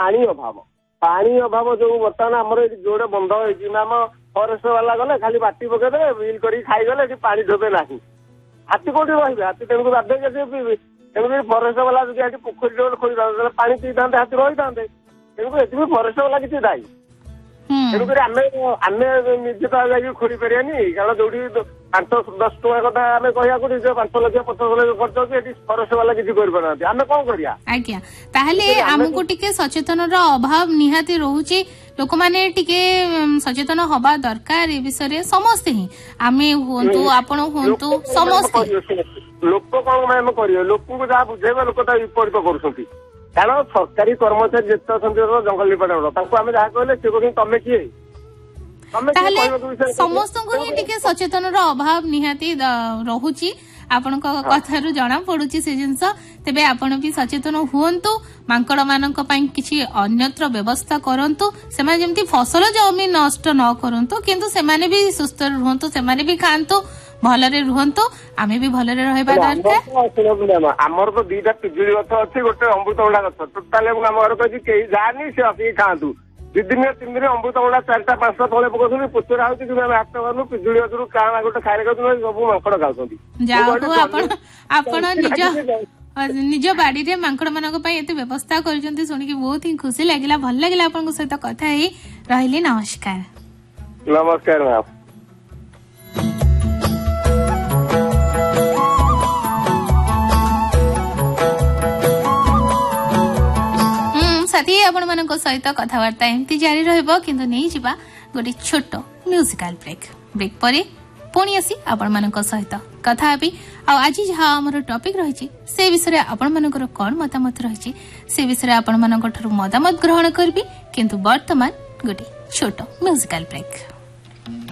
ପାଣି ଅଭାବ ଯୋଉ ବର୍ତ୍ତମାନ ଆମର ଏଠି ଯୋଉଟା ବନ୍ଧ ହେଇଛି ଆମ ଫରେଷ୍ଟ ବାଲା ଗଲେ ଖାଲି ବାଟି ପକେଇଦେବେ ବିଲ୍ କରିକି ଖାଇଗଲେ ଏଠି ପାଣି ଢୋବେ ନାହିଁ। ହାତୀ କୋଉଠି ରହିବେ? ହାତୀ ତେଣୁକୁ ବାଧ୍ୟ ପିଇବେ। ତେଣୁକରି ଫରେଷ୍ଟ ବାଲା ଯଦି ଏଠି ପୋଖରୀ ଖୋଳିଥାନ୍ତେ ପାଣି ପିଇଥାନ୍ତେ ହାତୀ ରହିଥାନ୍ତେ। ତେଣୁକୁ ଏଥିପାଇଁ ଫରେଷ୍ଟ ବାଲା କିଛି ଦାୟୀ। ତେଣୁକରି ଆମେ ନିଜେ ତ ଯାଇକି ଖୋଳି ପାରିବାନି, କାରଣ ଯୋଉଠି 5-10 ଟଙ୍କା କଥା ଆମେ କହିବାକୁ 5 ଲକ୍ଷ 50 ଲକ୍ଷ ଖର୍ଚ୍ଚ ହଉଛି, ଏଠି ଫରେଷ୍ଟ ବାଲା କିଛି କରିପାରୁନାହାନ୍ତି। ଆମେ କଣ କରିବା? ଆଜ୍ଞା, ତାହେଲେ ଆମକୁ ଟିକେ ସଚେତନର ଅଭାବ ନିହାତି ରହୁଛି। ଲୋକମାନେ ଟିକେ ସଚେତନ ହବା ଦରକାର ଏ ବିଷୟରେ। ସମସ୍ତେ ହିଁ, ଆମେ ହୁଅନ୍ତୁ ଆପଣ ହୁଅନ୍ତୁ ସମସ୍ତେ। ଲୋକ କଣ ଆମେ କରିବେ? ଲୋକଙ୍କୁ ଯାହା ବୁଝେଇବା ଲୋକ ତା ବିପରୀତ କରୁଛନ୍ତି। କାରଣ ସରକାରୀ କର୍ମଚାରୀ ଯେତେ ଅଛନ୍ତି ଜଙ୍ଗଲ ଡିପାର୍ଟମେଣ୍ଟ ତାଙ୍କୁ ଆମେ ଯାହା କହିଲେ ସେ କହୁଛନ୍ତି ତମେ କିଏ? ତାହେଲେ ସମସ୍ତଙ୍କୁ ହିଁ ଟିକେ ସଚେତନର ଅଭାବ ନିହାତି ରହୁଛି। ଆପଣଙ୍କ କଥାରୁ ଜଣା ପଡୁଛି ସେ ଜିନିଷ। ତେବେ ଆପଣ ବି ସଚେତନ ହୁଅନ୍ତୁ, ମାଙ୍କଡ ମାନଙ୍କ ପାଇଁ କିଛି ଅନ୍ୟତ୍ର ବ୍ୟବସ୍ଥା କରନ୍ତୁ, ସେମାନେ ଯେମିତି ଫସଲ ଜମି ନଷ୍ଟ ନ କରନ୍ତୁ, କିନ୍ତୁ ସେମାନେ ବି ସୁସ୍ଥ ରୁହନ୍ତୁ, ସେମାନେ ବି ଖାଆନ୍ତୁ, ଭଲରେ ରୁହନ୍ତୁ, ଆମେ ବି ଭଲରେ ରହିବା ଦରକାର। ଆମର ତ 2ଟା ପିଜୁଳି ଗଛ ଅଛି, ଗୋଟେ ଅମୃତଭଣ୍ଡା ଗଛ। ଟୋଟାଲି ମୁଁ ଆମ ଘରେ କହିଛି କେହି ଯାଆନି, ସେ ଆସିକି ଖାଆନ୍ତୁ। 2 ଦିନ 3 ଦିନ ଅମୃତଭଣ୍ଡା 4ଟା 5ଟା ତଳେ ପକଉଛନ୍ତି, ପୋଚରା ହଉଛି, କିନ୍ତୁ ଆମେ ହାତ କରନୁ। ପିଜୁଳି ଗଛରୁ କାଣା ଗୋଟେ ଖାଇଲେ ଖାଉଛନ୍ତି, ସବୁ ମାଙ୍କଡ ଖାଉଛନ୍ତି। ଯାହା ହଉ ଆପଣ ନିଜ ବାଡିରେ ମାଙ୍କଡ ମାନଙ୍କ ପାଇଁ ଏତେ ବ୍ୟବସ୍ଥା କରିଛନ୍ତି, ଶୁଣିକି ବହୁତ ହିଁ ଖୁସି ଲାଗିଲା, ଭଲ ଲାଗିଲା ଆପଣଙ୍କ ସହିତ କଥା ହେଇ। ରହିଲି, ନମସ୍କାର। ନମସ୍କାର ମ୍ୟାମ। ସାଥୀ ଆପଣ ମାନଙ୍କ ସହିତ କଥାବାର୍ତ୍ତା ଏମିତି ଜାରି ରହିବ, କିନ୍ତୁ ନେଇଯିବା ଗୋଟେ ଛୋଟ ମ୍ୟୁଜିକାଲ ବ୍ରେକ୍ ପରେ ପୁଣି ଆସି ଆପଣ ମାନଙ୍କ ସହିତ କଥା ହେବି। ଆଉ ଆଜି ଯାହା ଆମର ଟପିକ ରହିଛି ସେ ବିଷୟରେ ଆପଣ ମାନଙ୍କର କଣ ମତାମତ ରହିଛି ସେ ବିଷୟରେ ଆପଣ ମାନଙ୍କ ଠାରୁ ମତାମତ ଗ୍ରହଣ କରିବି, କିନ୍ତୁ ବର୍ତ୍ତମାନ ଗୋଟେ ଛୋଟ ମ୍ୟୁଜିକାଲ ବ୍ରେକ୍।